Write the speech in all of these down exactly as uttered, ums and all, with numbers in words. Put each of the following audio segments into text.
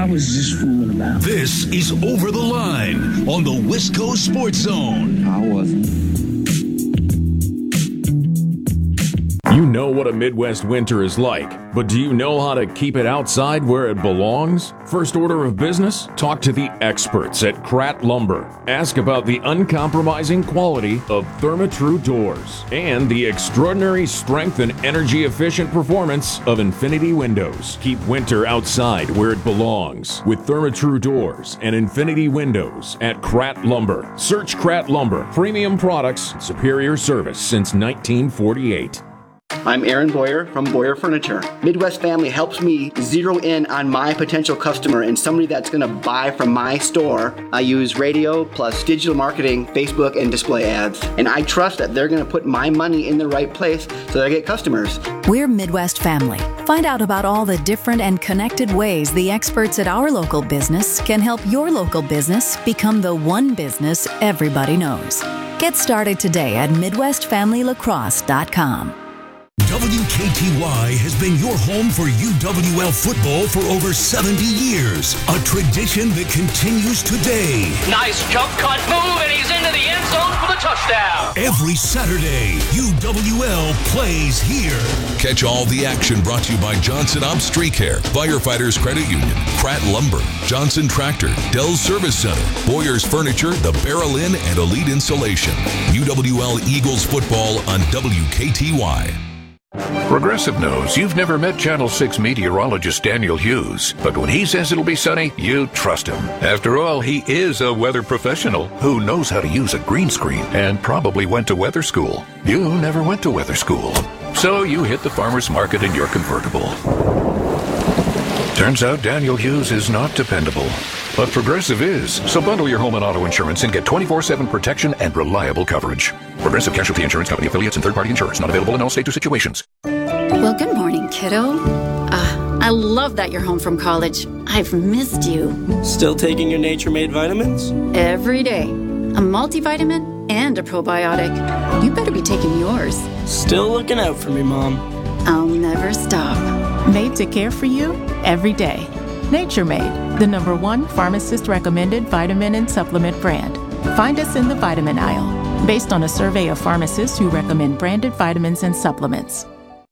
I was just fooling about. This is Over the Line on the Wisco Sports Zone. I wasn't. You know what a Midwest winter is like, but do you know how to keep it outside where it belongs? First order of business? Talk to the experts at Kratt Lumber. Ask about the uncompromising quality of Therma-Tru doors and the extraordinary strength and energy-efficient performance of Infinity windows. Keep winter outside where it belongs with Therma-Tru doors and Infinity windows at Kratt Lumber. Search Kratt Lumber. Premium products, superior service since nineteen forty-eight. I'm Aaron Boyer from Boyer Furniture. Midwest Family helps me zero in on my potential customer and somebody that's going to buy from my store. I use radio plus digital marketing, Facebook, and display ads. And I trust that they're going to put my money in the right place so that I get customers. We're Midwest Family. Find out about all the different and connected ways the experts at our local business can help your local business become the one business everybody knows. Get started today at midwest family lacrosse dot com. W K T Y has been your home for U W L football for over seventy years. A tradition that continues today. Nice jump cut move, and he's into the end zone for the touchdown. Every Saturday, U W L plays here. Catch all the action brought to you by Johnson Ops Tree Care, Firefighters Credit Union, Kratt Lumber, Johnson Tractor, Dell's Service Center, Boyer's Furniture, The Barrel Inn, and Elite Insulation. U W L Eagles football on W K T Y. Progressive knows you've never met Channel six meteorologist Daniel Hughes, but when he says it'll be sunny, you trust him. After all, he is a weather professional who knows how to use a green screen and probably went to weather school. You never went to weather school, so you hit the farmer's market in your convertible. Turns out Daniel Hughes is not dependable, but Progressive is. So bundle your home and auto insurance and get twenty-four seven protection and reliable coverage. Progressive Casualty Insurance Company affiliates and third-party insurers not available in all states or situations. Well, good morning, kiddo. Uh, I love that you're home from college. I've missed you. Still taking your Nature Made vitamins? Every day. A multivitamin and a probiotic. You better be taking yours. Still looking out for me, Mom. I'll never stop. Made to care for you every day. Nature Made, the number one pharmacist-recommended vitamin and supplement brand. Find us in the vitamin aisle, based on a survey of pharmacists who recommend branded vitamins and supplements.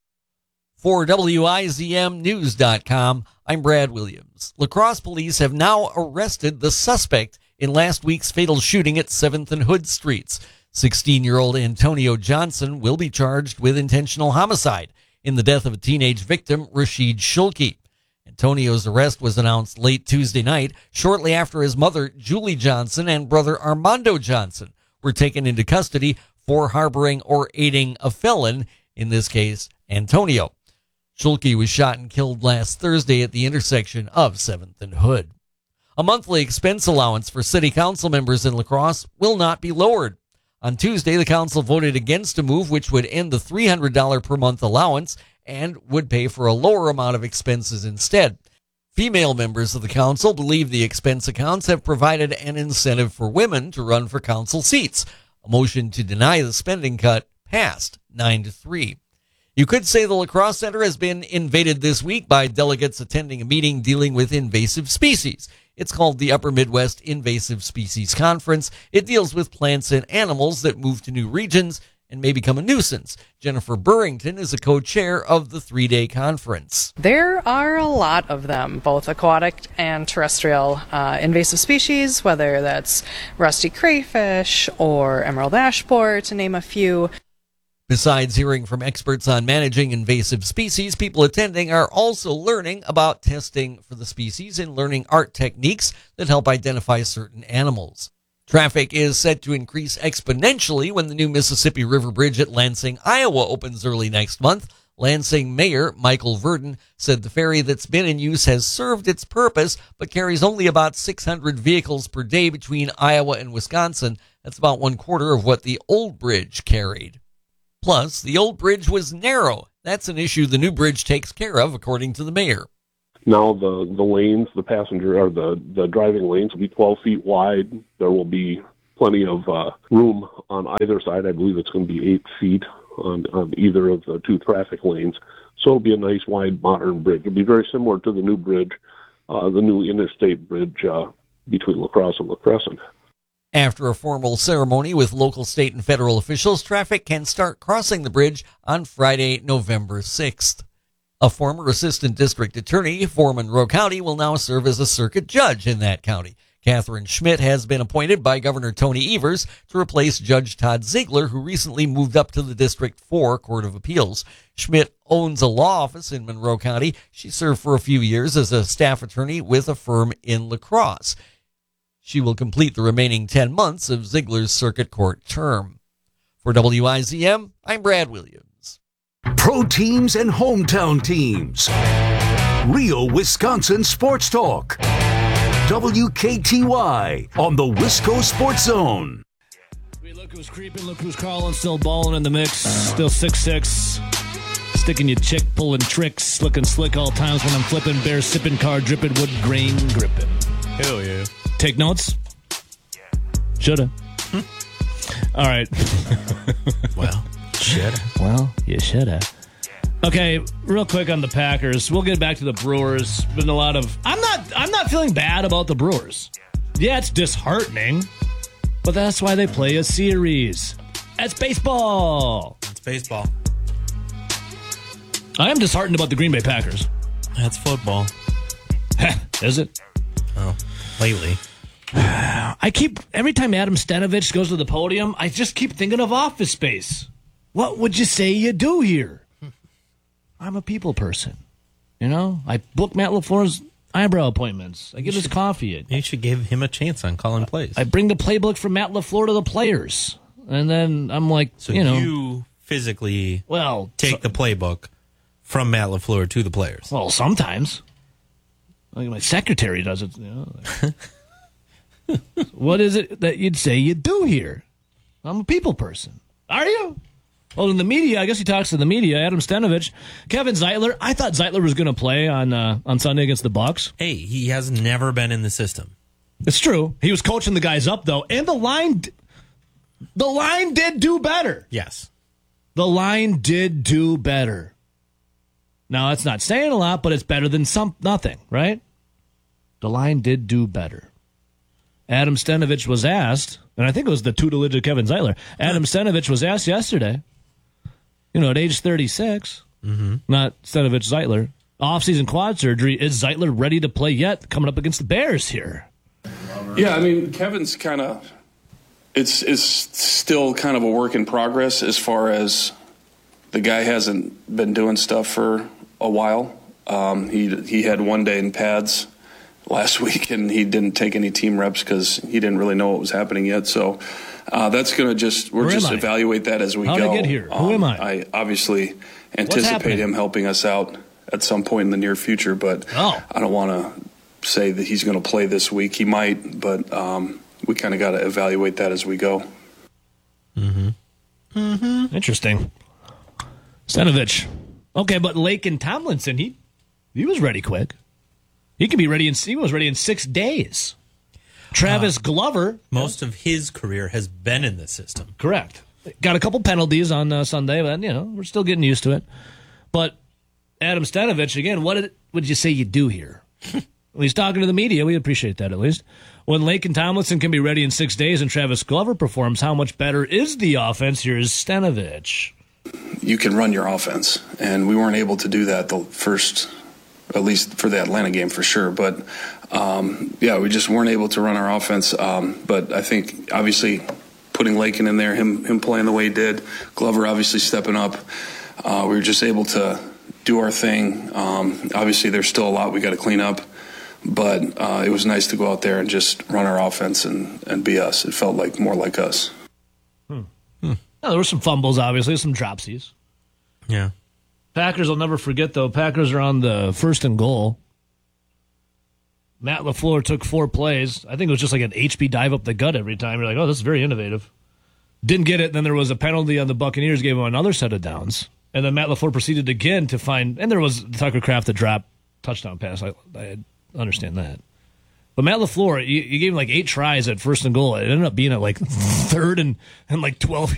For W I Z M News dot com, I'm Brad Williams. La Crosse police have now arrested the suspect in last week's fatal shooting at seventh and Hood Streets. sixteen-year-old Antonio Johnson will be charged with intentional homicide in the death of a teenage victim, Rashid Shulki. Antonio's arrest was announced late Tuesday night, shortly after his mother, Julie Johnson, and brother Armando Johnson were taken into custody for harboring or aiding a felon, in this case, Antonio. Shulki was shot and killed last Thursday at the intersection of seventh and Hood. A monthly expense allowance for city council members in La Crosse will not be lowered. On Tuesday, the council voted against a move which would end the three hundred dollars per month allowance and would pay for a lower amount of expenses instead. Female members of the council believe the expense accounts have provided an incentive for women to run for council seats. A motion to deny the spending cut passed nine to three. You could say the La Crosse Center has been invaded this week by delegates attending a meeting dealing with invasive species. It's called the Upper Midwest Invasive Species Conference. It deals with plants and animals that move to new regions and may become a nuisance. Jennifer Burrington is a co-chair of the three-day conference. There are a lot of them, both aquatic and terrestrial uh, invasive species, whether that's rusty crayfish or emerald ash borer, to name a few. Besides hearing from experts on managing invasive species, people attending are also learning about testing for the species and learning art techniques that help identify certain animals. Traffic is set to increase exponentially when the new Mississippi River Bridge at Lansing, Iowa opens early next month. Lansing Mayor Michael Verdon said the ferry that's been in use has served its purpose, but carries only about six hundred vehicles per day between Iowa and Wisconsin. That's about one quarter of what the old bridge carried. Plus, the old bridge was narrow. That's an issue the new bridge takes care of, according to the mayor. Now the, the lanes, the passenger or the, the driving lanes will be twelve feet wide. There will be plenty of uh, room on either side. I believe it's going to be eight feet on, on either of the two traffic lanes. So it'll be a nice, wide, modern bridge. It'll be very similar to the new bridge uh, the new interstate bridge uh, between La Crosse and La Crescent. After a formal ceremony with local, state, and federal officials, traffic can start crossing the bridge on Friday, November sixth. A former assistant district attorney for Monroe County will now serve as a circuit judge in that county. Catherine Schmidt has been appointed by Governor Tony Evers to replace Judge Todd Ziegler, who recently moved up to the District four Court of Appeals. Schmidt owns a law office in Monroe County. She served for a few years as a staff attorney with a firm in La Crosse. She will complete the remaining ten months of Ziegler's circuit court term. For W I Z M, I'm Brad Williams. Pro teams and hometown teams. Real Wisconsin Sports Talk. W K T Y on the Wisco Sports Zone. We look who's creeping, look who's crawling, still balling in the mix, still six six. Sticking your chick, pulling tricks, looking slick all times when I'm flipping, bear sipping, car dripping, wood grain gripping. Hell yeah. Take notes? Yeah. Shoulda. All right. Well, shoulda. Well, you shoulda. Okay, real quick on the Packers. We'll get back to the Brewers. Been a lot of. I'm not. I'm not feeling bad about the Brewers. Yeah, it's disheartening, but that's why they play a series. That's baseball. It's baseball. I am disheartened about the Green Bay Packers. That's football. Is it? Oh, lately. I keep, every time Adam Stenavich goes to the podium, I just keep thinking of Office Space. What would you say you do here? I'm a people person. You know, I book Matt LaFleur's eyebrow appointments. I give his coffee. You should give him a chance on calling plays. I bring the playbook from Matt LaFleur to the players. And then I'm like, so you know. you physically well take so, the playbook from Matt LaFleur to the players. Well, sometimes. Like my secretary does it. You know, like. What is it that you'd say you do here? I'm a people person. Are you? Well, in the media, I guess he talks to the media. Adam Stenavich, Kevin Zeitler. I thought Zeitler was going to play on uh, on Sunday against the Bucs. Hey, he has never been in the system. It's true. He was coaching the guys up though, and the line, the line did do better. Yes, the line did do better. Now that's not saying a lot, but it's better than some nothing, right? The line did do better. Adam Stenavich was asked, and I think it was the tutelage of Kevin Zeitler. Adam Stenavich was asked yesterday, you know, at age thirty-six, mm-hmm. not Stenavich, Zeitler, off-season quad surgery. Is Zeitler ready to play yet? Coming up against the Bears here. Yeah, I mean, Kevin's kind of, it's, it's still kind of a work in progress as far as the guy hasn't been doing stuff for a while. Um, he he had one day in pads last week, and he didn't take any team reps because he didn't really know what was happening yet. So uh, that's going to just, we're Where just am I? evaluate that as we How'd go. I get here? Um, Who am I? I obviously anticipate him helping us out at some point in the near future, but oh. I don't want to say that he's going to play this week. He might, but um, we kind of got to evaluate that as we go. Mm-hmm. Mm-hmm. Interesting. Stenavich. Okay, but Laken Tomlinson, he he was ready quick. He could be ready in he was ready in six days. Travis uh, Glover. Most of his career has been in the system. Correct. Got a couple penalties on uh, Sunday, but you know, we're still getting used to it. But Adam Stenavich, again, what did, would you say you do here? Well, he's talking to the media. We appreciate that at least. When Laken Tomlinson can be ready in six days and Travis Glover performs, how much better is the offense? Here's Stenavich. You can run your offense, and we weren't able to do that the first, at least for the Atlanta game for sure. But, um, yeah, we just weren't able to run our offense. Um, but I think, obviously, putting Laken in there, him him playing the way he did, Glover obviously stepping up, uh, we were just able to do our thing. Um, obviously, there's still a lot we got to clean up. But uh, it was nice to go out there and just run our offense and, and be us. It felt like more like us. Hmm. Hmm. Oh, there were some fumbles, obviously, some dropsies. Yeah. Packers will never forget, though. Packers are on the first and goal. Matt LaFleur took four plays. I think it was just like an H B dive up the gut every time. You're like, oh, this is very innovative. Didn't get it. Then there was a penalty on the Buccaneers, gave him another set of downs. And then Matt LaFleur proceeded again to find, and there was Tucker Kraft that dropped touchdown pass. I, I understand that. But Matt LaFleur, you, you gave him like eight tries at first and goal. It ended up being at like third and, and like twelve